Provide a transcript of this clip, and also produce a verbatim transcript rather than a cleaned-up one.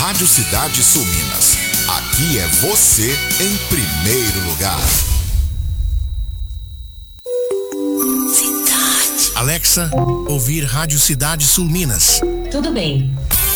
Rádio Cidade Sul Minas. Aqui é você em primeiro lugar. Alexa, ouvir Rádio Cidade Sul Minas. Tudo bem.